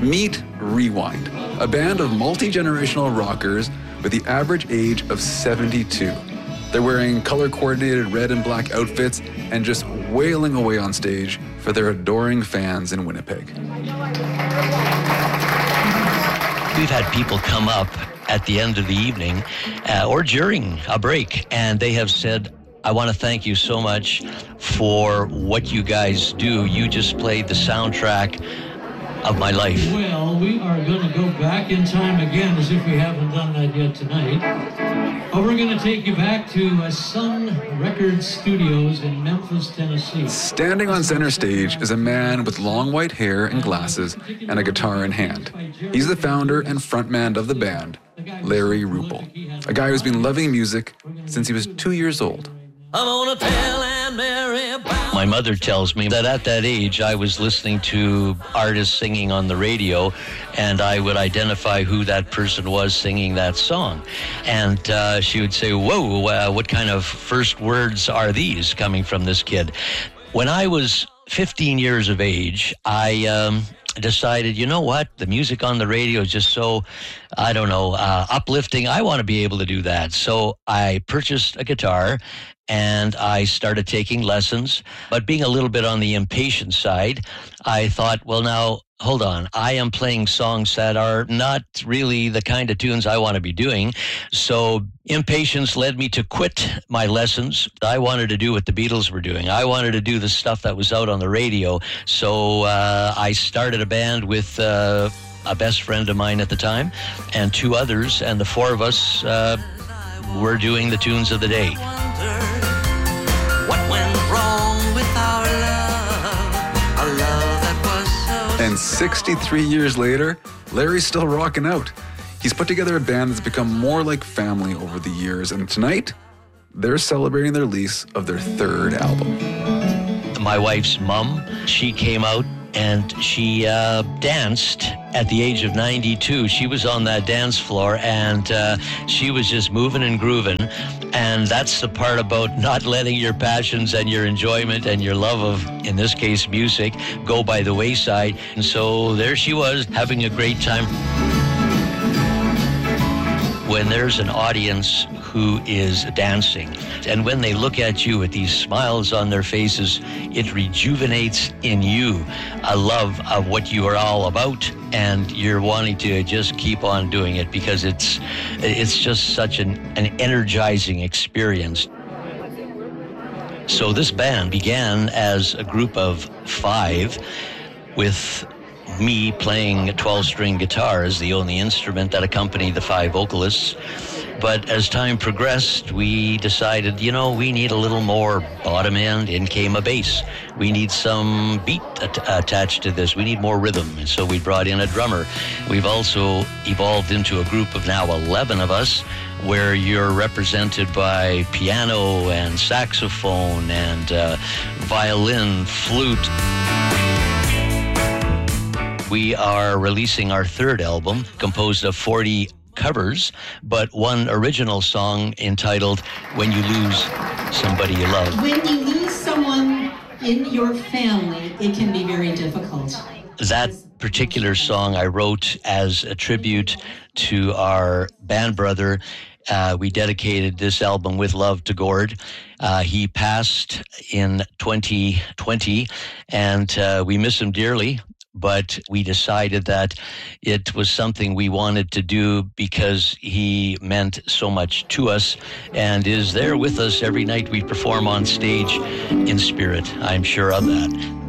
Meet Rewind, a band of multi-generational rockers with the average age of 72. They're wearing color-coordinated red and black outfits and just wailing away on stage for their adoring fans in Winnipeg. We've had people come up at the end of the evening or during a break, and they have said, I want to thank you so much for what you guys do. You just played the soundtrack of my life. Well, we are going to go back in time again, as if we haven't done that yet tonight. But we're going to take you back to Sun Records Studios in Memphis, Tennessee. Standing on center stage is a man with long white hair and glasses and a guitar in hand. He's the founder and frontman of the band, Larry Ruppel, a guy who's been loving music since he was 2 years old. My mother tells me that at that age, I was listening to artists singing on the radio, and I would identify who that person was singing that song. And she would say, whoa, what kind of first words are these coming from this kid? When I was 15 years of age, I decided, you know what, the music on the radio is just so, uplifting. I want to be able to do that. So I purchased a guitar and I started taking lessons. But being a little bit on the impatient side, I thought, well, now, hold on. I am playing songs that are not really the kind of tunes I want to be doing. So impatience led me to quit my lessons. I wanted to do what the Beatles were doing. I wanted to do the stuff that was out on the radio. So I started a band with a best friend of mine at the time and two others, and the four of us were doing the tunes of the day. And 63 years later, Larry's still rocking out. He's put together a band that's become more like family over the years, and tonight, they're celebrating the release of their third album. My wife's mom, she came out and she danced at the age of 92. She was on that dance floor and she was just moving and grooving. And that's the part about not letting your passions and your enjoyment and your love of, in this case, music, go by the wayside. And so there she was, having a great time. When there's an audience who is dancing, and when they look at you with these smiles on their faces, it rejuvenates in you a love of what you are all about, and you're wanting to just keep on doing it because it's just such an energizing experience. So this band began as a group of 5 with me playing a 12-string guitar as the only instrument that accompanied the 5 vocalists. But as time progressed, we decided, we need a little more bottom end. In came a bass. We need some beat attached to this. We need more rhythm. And so we brought in a drummer. We've also evolved into a group of now 11 of us, where you're represented by piano and saxophone and violin, flute. We are releasing our third album, composed of 40 covers, but one original song entitled When You Lose Somebody You Love. When you lose someone in your family, it can be very difficult. That particular song I wrote as a tribute to our band brother. We dedicated this album with love to Gord. He passed in 2020, and we miss him dearly. But we decided that it was something we wanted to do because he meant so much to us and is there with us every night we perform on stage in spirit. I'm sure of that.